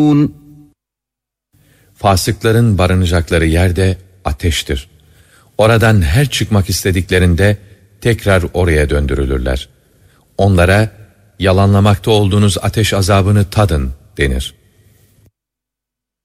Fasıkların barınacakları yer de ateştir. Oradan her çıkmak istediklerinde tekrar oraya döndürülürler. Onlara yalanlamakta olduğunuz ateş azabını tadın denir.